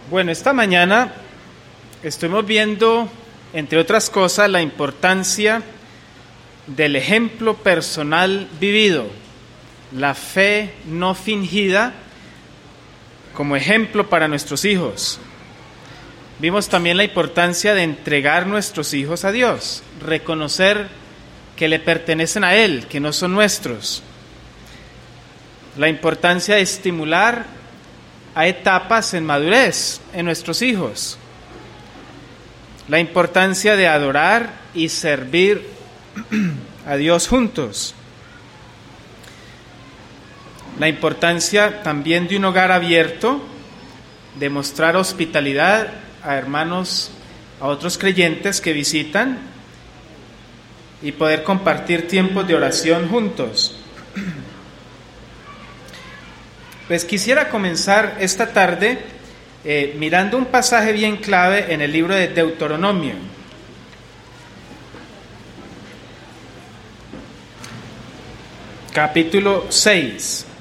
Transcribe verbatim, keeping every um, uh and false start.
Bueno, esta mañana estuvimos viendo, entre otras cosas, la importancia del ejemplo personal vivido, la fe no fingida como ejemplo para nuestros hijos. Vimos también la importancia de entregar nuestros hijos a Dios, reconocer que le pertenecen a Él, que no son nuestros. La importancia de estimular a etapas en madurez en nuestros hijos. La importancia de adorar y servir a Dios juntos. La importancia también de un hogar abierto, de mostrar hospitalidad a hermanos, a otros creyentes que visitan y poder compartir tiempos de oración juntos. Pues quisiera comenzar esta tarde eh, mirando un pasaje bien clave en el libro de Deuteronomio. Capítulo seis.